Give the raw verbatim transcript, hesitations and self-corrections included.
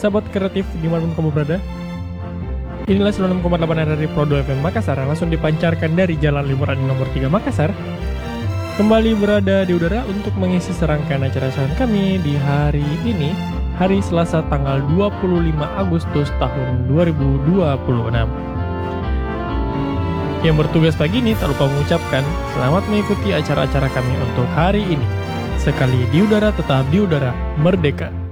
sahabat kreatif dimanapun kamu berada. Inilah sembilan puluh enam koma delapan R R I Pro dua F M Makassar yang langsung dipancarkan dari Jalan Liburan nomor tiga Makassar. Kembali berada di udara untuk mengisi serangkaian acara siaran kami di hari ini, hari Selasa tanggal dua puluh lima Agustus tahun dua ribu dua puluh enam. Yang bertugas pagi ini tak lupa mengucapkan selamat mengikuti acara-acara kami untuk hari ini. Sekali di udara tetap di udara, merdeka.